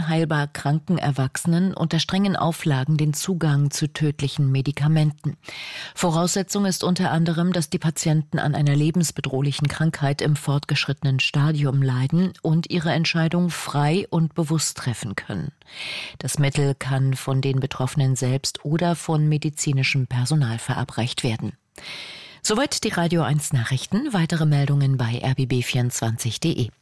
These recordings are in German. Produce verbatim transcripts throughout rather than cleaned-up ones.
unheilbar kranken Erwachsenen unter strengen Auflagen den Zugang zu tödlichen Medikamenten. Voraussetzung ist unter anderem, dass die Patienten an einer lebensbedrohlichen Krankheit im fortgeschrittenen Stadium leiden und ihre Entscheidung frei und bewusst treffen können. Das Mittel kann von den Betroffenen selbst oder von medizinischem Personal verabreicht werden. Soweit die Radio eins Nachrichten. Weitere Meldungen bei r b b vierundzwanzig punkt d e.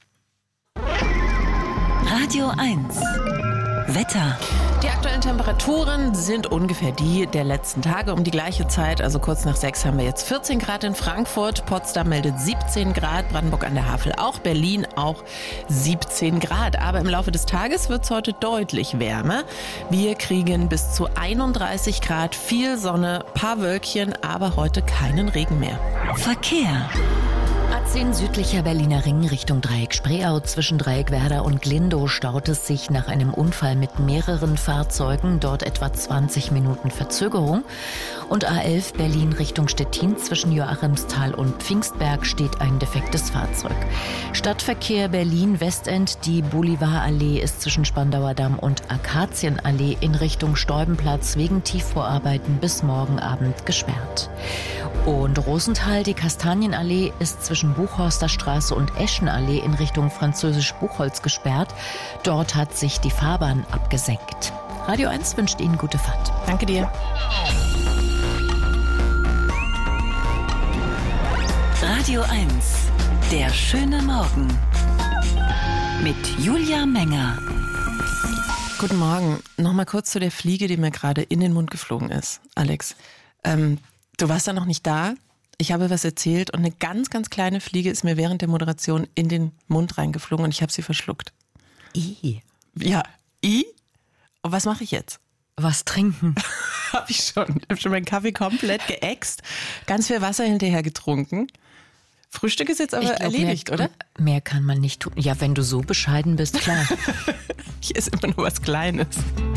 Radio eins Wetter. Die aktuellen Temperaturen sind ungefähr die der letzten Tage um die gleiche Zeit. Also kurz nach sechs haben wir jetzt vierzehn Grad in Frankfurt. Potsdam meldet siebzehn Grad, Brandenburg an der Havel auch, Berlin auch siebzehn Grad. Aber im Laufe des Tages wird es heute deutlich wärmer. Wir kriegen bis zu einunddreißig Grad, viel Sonne, paar Wölkchen, aber heute keinen Regen mehr. Verkehr. A zehn südlicher Berliner Ring Richtung Dreieck Spreeau. Zwischen Dreieck Werder und Glindow staut es sich nach einem Unfall mit mehreren Fahrzeugen. Dort etwa zwanzig Minuten Verzögerung. Und A elf Berlin Richtung Stettin. Zwischen Joachimsthal und Pfingstberg steht ein defektes Fahrzeug. Stadtverkehr Berlin Westend. Die Bolivarallee ist zwischen Spandauer Damm und Akazienallee in Richtung Steubenplatz wegen Tiefbauarbeiten bis morgen Abend gesperrt. Und Rosenthal, die Kastanienallee, ist zwischen Buchhorster Straße und Eschenallee in Richtung Französisch Buchholz gesperrt. Dort hat sich die Fahrbahn abgesenkt. Radio eins wünscht Ihnen gute Fahrt. Danke dir. Radio eins, der schöne Morgen. Mit Julia Menger. Guten Morgen. Nochmal kurz zu der Fliege, die mir gerade in den Mund geflogen ist. Alex, ähm, du warst da noch nicht da. Ich habe was erzählt und eine ganz, ganz kleine Fliege ist mir während der Moderation in den Mund reingeflogen und ich habe sie verschluckt. I. Ja, I? Und was mache ich jetzt? Was trinken? Habe ich schon. Ich habe schon meinen Kaffee komplett geäxt, ganz viel Wasser hinterher getrunken. Frühstück ist jetzt aber glaub, erledigt, mehr, oder? Mehr kann man nicht tun. Ja, wenn du so bescheiden bist, klar. Ich esse immer nur was Kleines.